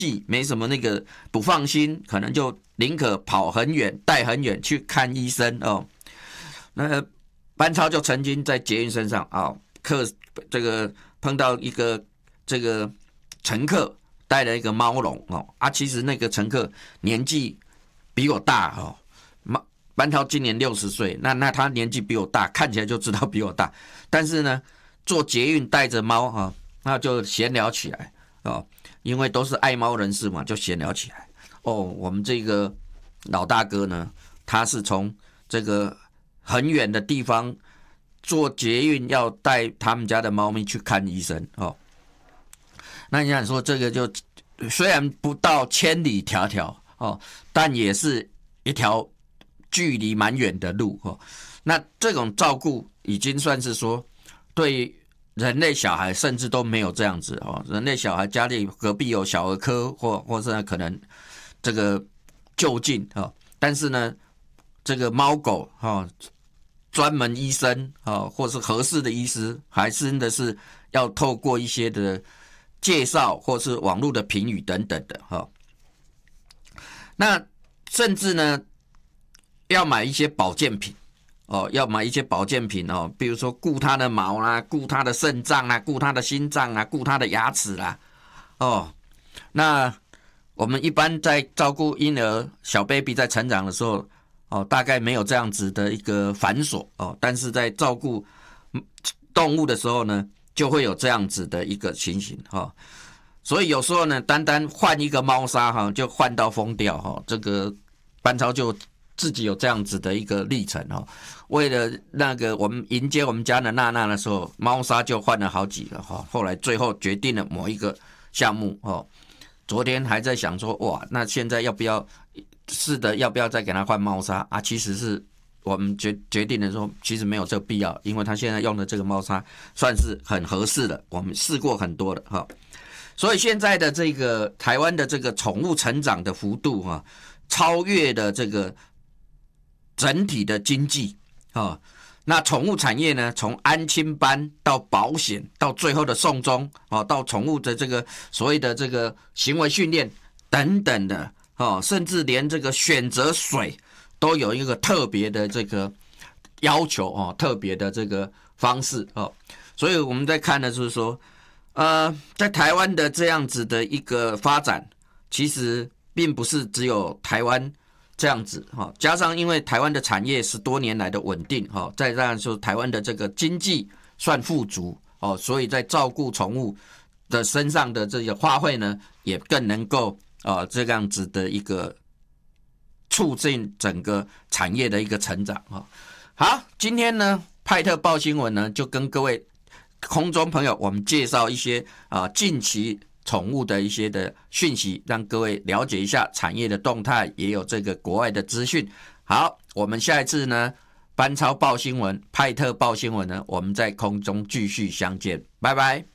没什么那个不放心，可能就宁可跑很远，带很远去看医生哦。那班超就曾经在捷运身上啊，这个碰到一个这个乘客带了一个猫笼哦啊，其实那个乘客年纪比我大哦，班超今年60岁，那他年纪比我大，看起来就知道比我大，但是呢，坐捷运带着猫啊，那就闲聊起来哦，因为都是爱猫人士嘛，就闲聊起来哦。我们这个老大哥呢，他是从这个很远的地方坐捷运要带他们家的猫咪去看医生哦。那你想说这个就虽然不到千里迢迢哦，但也是一条距离蛮远的路哦。那这种照顾已经算是说对人类小孩甚至都没有这样子哦。人类小孩家里隔壁有小儿科或是可能这个就近哦，但是呢，这个猫狗哦，专门医生哦，或是合适的医师，还真的是要透过一些的介绍或是网络的评语等等的哈。那甚至呢，要买一些保健品哦，要买一些保健品哦，比如说顾他的毛啦，顾他的肾脏啦，顾他的心脏啦，顾他的牙齿啦，哦，那我们一般在照顾婴儿小 baby 在成长的时候哦，大概没有这样子的一个繁琐哦，但是在照顾动物的时候呢，就会有这样子的一个情形哈。所以有时候呢，单单换一个猫砂哈，就换到疯掉哈。这个班超就自己有这样子的一个历程哈。为了那个我们迎接我们家的娜娜的时候，猫砂就换了好几个哈。后来最后决定了某一个项目哦。昨天还在想说，哇，那现在要不要再给他换猫砂啊？其实是我们决定的说，其实没有这个必要，因为他现在用的这个猫砂算是很合适的，我们试过很多的哈。所以现在的这个台湾的这个宠物成长的幅度哈，超越了这个整体的经济啊。那宠物产业呢，从安亲班到保险，到最后的送终哦，到宠物的这个所谓的这个行为训练等等的哦，甚至连这个选择水都有一个特别的这个要求哦，特别的这个方式哦。所以我们在看的就是说，在台湾的这样子的一个发展，其实并不是只有台湾这样子哈，加上因为台湾的产业10多年来的稳定哈，再加上说台湾的这个经济算富足哦，所以在照顾宠物的身上的这个花费呢，也更能够这样子的一个促进整个产业的一个成长哈。好，今天呢派特报新闻呢就跟各位空中朋友我们介绍一些近期宠物的一些的讯息，让各位了解一下产业的动态，也有这个国外的资讯。好，我们下一次呢，班超报新闻、派特报新闻呢，我们在空中继续相见，拜拜。